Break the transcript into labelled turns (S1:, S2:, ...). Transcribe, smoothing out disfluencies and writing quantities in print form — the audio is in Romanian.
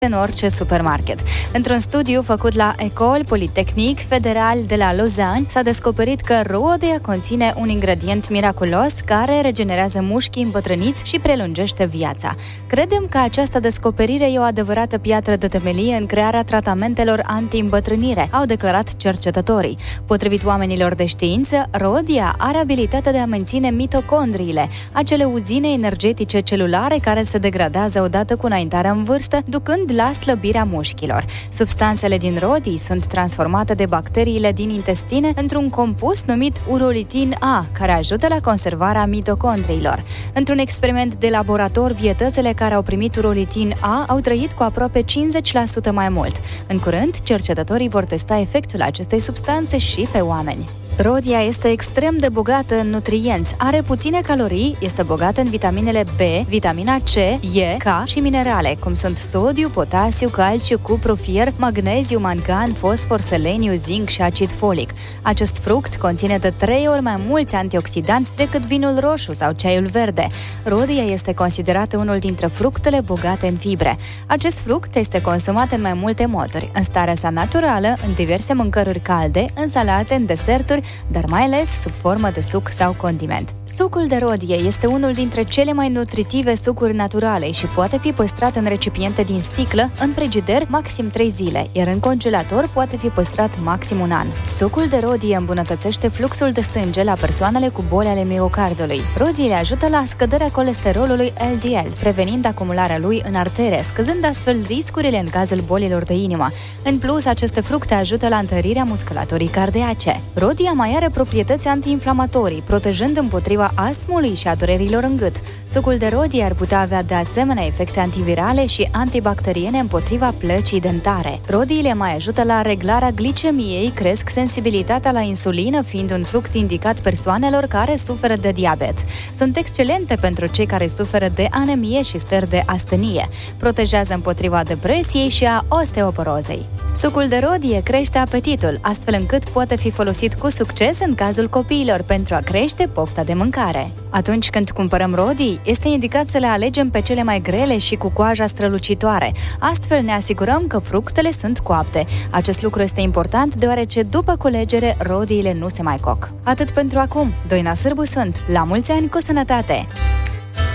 S1: în orice supermarket. Într-un studiu făcut la École Polytechnique Federal de la Lausanne, s-a descoperit că rodia conține un ingredient miraculos care regenerează mușchii îmbătrâniți și prelungește viața. Credem că această descoperire e o adevărată piatră de temelie în crearea tratamentelor anti-îmbătrânire, au declarat cercetătorii. Potrivit oamenilor de știință, rodia are abilitatea de a menține mitocondriile, acele uzine energetice celulare care se degradează odată cu înaintarea în vârstă, ducând la slăbirea mușchilor. Substanțele din rodii sunt transformate de bacteriile din intestine într-un compus numit urolitin A, care ajută la conservarea mitocondriilor. Într-un experiment de laborator, vietățele care au primit urolitin A au trăit cu aproape 50% mai mult. În curând, cercetătorii vor testa efectul acestei substanțe și pe oameni. Rodia este extrem de bogată în nutrienți, are puține calorii, este bogată în vitaminele B, vitamina C, E, K și minerale, cum sunt sodiu, potasiu, calciu, cupru, fier, magneziu, mangan, fosfor, seleniu, zinc și acid folic. Acest fruct conține de 3 ori mai mulți antioxidanți decât vinul roșu sau ceaiul verde. Rodia este considerată unul dintre fructele bogate în fibre. Acest fruct este consumat în mai multe moduri, în starea sa naturală, în diverse mâncăruri calde, în salate, în deserturi, dar mai ales sub formă de suc sau condiment. Sucul de rodie este unul dintre cele mai nutritive sucuri naturale și poate fi păstrat în recipiente din sticlă, în frigider maxim 3 zile, iar în congelator poate fi păstrat maxim un an. Sucul de rodie îmbunătățește fluxul de sânge la persoanele cu boli ale miocardului. Rodiile ajută la scăderea colesterolului LDL, prevenind acumularea lui în artere, scăzând astfel riscurile în cazul bolilor de inimă. În plus, aceste fructe ajută la întărirea musculaturii cardiace. Rodia mai are proprietăți antiinflamatorii, protejând împotriva astmului și a durerilor în gât. Sucul de rodie ar putea avea de asemenea efecte antivirale și antibacteriene împotriva plăcii dentare. Rodiile mai ajută la reglarea glicemiei, cresc sensibilitatea la insulină, fiind un fruct indicat persoanelor care suferă de diabet. Sunt excelente pentru cei care suferă de anemie și stări de astenie. Protejează împotriva depresiei și a osteoporozei. Sucul de rodie crește apetitul, astfel încât poate fi folosit cu succes în cazul copiilor pentru a crește pofta de mâncare. Atunci când cumpărăm rodii, este indicat să le alegem pe cele mai grele și cu coaja strălucitoare. Astfel ne asigurăm că fructele sunt coapte. Acest lucru este important deoarece după culegere rodiile nu se mai coc. Atât pentru acum. Doina Sârbu sunt. La mulți ani cu sănătate!